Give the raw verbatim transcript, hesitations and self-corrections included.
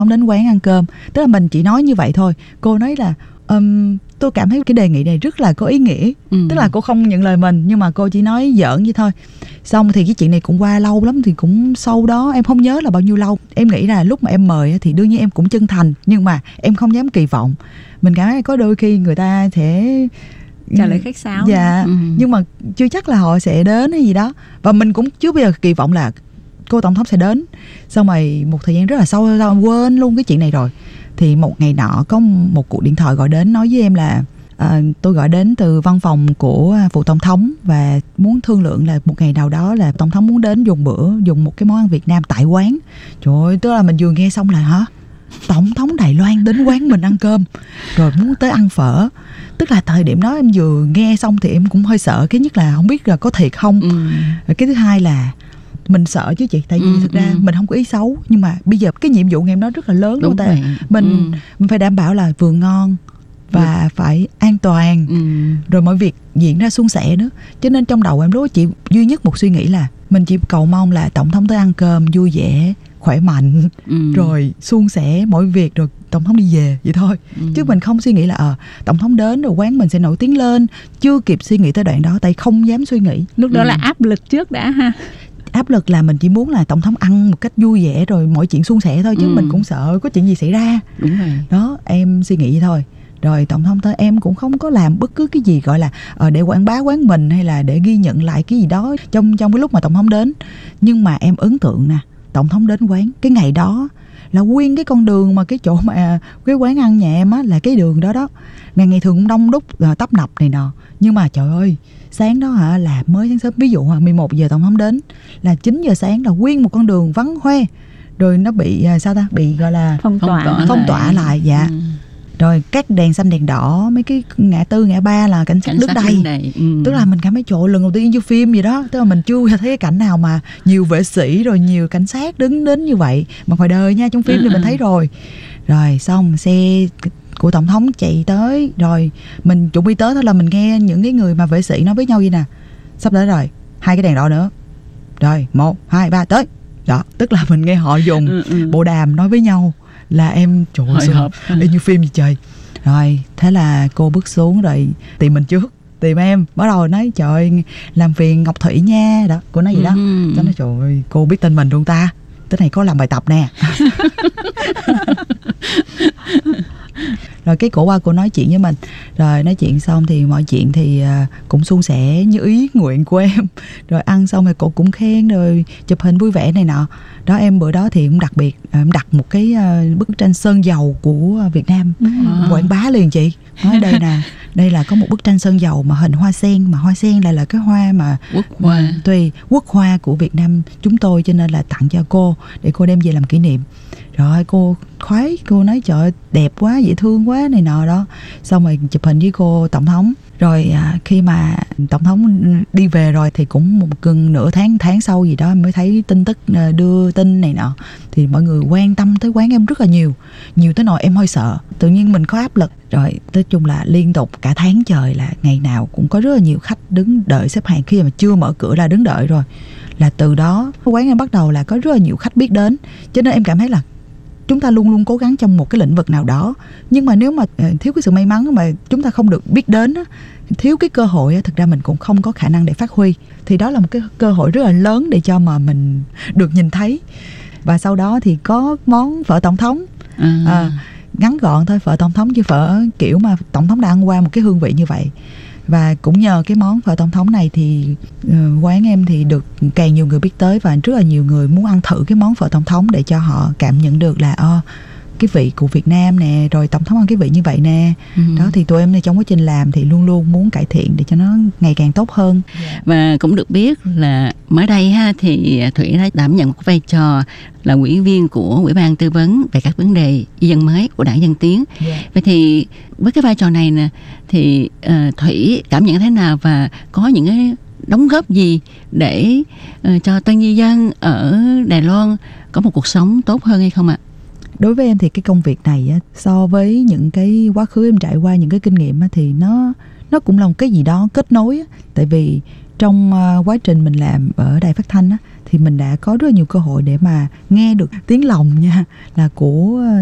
không đến quán ăn cơm. Tức là mình chỉ nói như vậy thôi. Cô nói là um, tôi cảm thấy cái đề nghị này rất là có ý nghĩa. ừ. Tức là cô không nhận lời mình, nhưng mà cô chỉ nói giỡn vậy thôi. Xong thì cái chuyện này cũng qua lâu lắm, thì cũng sau đó em không nhớ là bao nhiêu lâu. Em nghĩ là lúc mà em mời thì đương nhiên em cũng chân thành, nhưng mà em không dám kỳ vọng. Mình cảm thấy có đôi khi người ta sẽ trả lời khách sáo. Dạ, ừ. nhưng mà chưa chắc là họ sẽ đến hay gì đó. Và mình cũng chưa bao giờ kỳ vọng là cô tổng thống sẽ đến. Xong rồi một thời gian rất là sâu, sâu quên luôn cái chuyện này rồi. Thì một ngày nọ có một cuộc điện thoại gọi đến nói với em là à, tôi gọi đến từ văn phòng của phụ tổng thống và muốn thương lượng là một ngày nào đó là tổng thống muốn đến dùng bữa, dùng một cái món ăn Việt Nam tại quán. Trời ơi, tức là mình vừa nghe xong là hả? Tổng thống Đài Loan đến quán mình ăn cơm, rồi muốn tới ăn phở. Tức là thời điểm đó em vừa nghe xong thì em cũng hơi sợ. Cái nhất là không biết là có thiệt không. ừ. Cái thứ hai là mình sợ chứ chị. Tại vì ừ, thực ra ừ. mình không có ý xấu, nhưng mà bây giờ cái nhiệm vụ ngày hôm đó rất là lớn. Đúng rồi. Mình, ừ. mình phải đảm bảo là vừa ngon và ừ. phải an toàn, ừ. rồi mọi việc diễn ra suôn sẻ nữa. Cho nên trong đầu em lúc đó chỉ duy nhất một suy nghĩ là mình chỉ cầu mong là tổng thống tới ăn cơm vui vẻ, khỏe mạnh, ừ. rồi suôn sẻ mọi việc, rồi tổng thống đi về vậy thôi. ừ. Chứ mình không suy nghĩ là ờ tổng thống đến rồi quán mình sẽ nổi tiếng lên. Chưa kịp suy nghĩ tới đoạn đó, tại không dám suy nghĩ. Lúc đó ừ. là áp lực trước đã ha. Áp lực là mình chỉ muốn là tổng thống ăn một cách vui vẻ rồi mọi chuyện suôn sẻ thôi, chứ ừ. mình cũng sợ có chuyện gì xảy ra. Đúng rồi. Đó, em suy nghĩ vậy thôi. Rồi tổng thống tới em cũng không có làm bất cứ cái gì gọi là ờ, để quảng bá quán mình hay là để ghi nhận lại cái gì đó trong trong cái lúc mà tổng thống đến. Nhưng mà em ấn tượng nè, tổng thống đến quán cái ngày đó là nguyên cái con đường mà cái chỗ mà cái quán ăn nhà em á, là cái đường đó đó. Ngày ngày thường cũng đông đúc tấp nập này nọ, nhưng mà trời ơi, sáng đó hả là mới sáng sớm, ví dụ là mười một giờ tổng thống đến là chín giờ sáng là nguyên một con đường vắng hoe. Rồi nó bị sao ta, bị gọi là phong tỏa phong tỏa lại, lại dạ. ừ. Rồi các đèn xanh đèn đỏ, mấy cái ngã tư ngã ba là cảnh sát, cảnh sát đứng đây. ừ. Tức là mình cảm thấy trời, lần đầu tiên vô phim gì đó. Tức là mình chưa thấy cái cảnh nào mà nhiều vệ sĩ rồi nhiều cảnh sát đứng đến như vậy. Mà ngoài đời nha, trong phim ừ, thì mình thấy rồi. Rồi xong xe của tổng thống chạy tới, rồi mình chuẩn bị tới thôi là mình nghe những cái người mà vệ sĩ nói với nhau vậy nè: sắp tới rồi, hai cái đèn đỏ nữa, rồi một hai ba tới. Đó, tức là mình nghe họ dùng ừ, ừ. bộ đàm nói với nhau. Là em trời ơi, em như phim gì trời. Rồi thế là cô bước xuống rồi tìm mình trước, tìm em, bắt đầu nói trời ơi, làm phiền Ngọc Thủy nha. Đó, cô nói vậy đó. ừ. Tôi nói trời ơi, cô biết tên mình luôn ta, tới này có làm bài tập nè. Rồi cái cổ qua cô nói chuyện với mình. Rồi nói chuyện xong thì mọi chuyện thì cũng suôn sẻ như ý nguyện của em. Rồi ăn xong thì cô cũng khen, rồi chụp hình vui vẻ này nọ. Đó, em bữa đó thì cũng đặc biệt em đặt một cái bức tranh sơn dầu của Việt Nam, à. quảng bá liền chị. Nói đây nè, đây là có một bức tranh sơn dầu mà hình hoa sen, mà hoa sen lại là cái hoa mà quốc hoa, tùy quốc hoa của Việt Nam chúng tôi, cho nên là tặng cho cô để cô đem về làm kỷ niệm. Rồi cô khoái, cô nói trời ơi, đẹp quá, dễ thương quá này nọ đó. Xong rồi chụp hình với cô tổng thống. Rồi à, khi mà tổng thống đi về rồi thì cũng một gần nửa tháng tháng sau gì đó mới thấy tin tức đưa tin này nọ. Thì mọi người quan tâm tới quán em rất là nhiều. Nhiều tới nỗi em hơi sợ. Tự nhiên mình có áp lực. Rồi nói chung là liên tục cả tháng trời là ngày nào cũng có rất là nhiều khách đứng đợi xếp hàng. Khi mà chưa mở cửa là đứng đợi rồi. Là từ đó quán em bắt đầu là có rất là nhiều khách biết đến. Cho nên em cảm thấy là chúng ta luôn luôn cố gắng trong một cái lĩnh vực nào đó. Nhưng mà nếu mà thiếu cái sự may mắn mà chúng ta không được biết đến, thiếu cái cơ hội, thực ra mình cũng không có khả năng để phát huy. Thì đó là một cái cơ hội rất là lớn để cho mà mình được nhìn thấy. Và sau đó thì có món phở tổng thống. à. À, ngắn gọn thôi, phở tổng thống chứ phở kiểu mà tổng thống đã ăn qua một cái hương vị như vậy. Và cũng nhờ cái món phở tổng thống này thì uh, quán em thì được càng nhiều người biết tới, và rất là nhiều người muốn ăn thử cái món phở tổng thống để cho họ cảm nhận được là oh, cái vị của Việt Nam nè, rồi tổng thống ăn cái vị như vậy nè. ừ. Đó thì tụi em trong quá trình làm thì luôn luôn muốn cải thiện để cho nó ngày càng tốt hơn. yeah. Và cũng được biết là mới đây ha thì Thủy đã đảm nhận một vai trò là ủy viên của Ủy ban tư vấn về các vấn đề di dân mới của Đảng Dân Tiến. yeah. Vậy thì với cái vai trò này nè thì uh, Thủy cảm nhận thế nào và có những cái đóng góp gì để uh, cho tân di dân ở Đài Loan có một cuộc sống tốt hơn hay không ạ? Đối với em thì cái công việc này á, so với những cái quá khứ em trải qua, những cái kinh nghiệm á, thì nó nó cũng là một cái gì đó kết nối á. Tại vì trong uh, quá trình mình làm ở đài phát thanh á, thì mình đã có rất là nhiều cơ hội để mà nghe được tiếng lòng nha, là của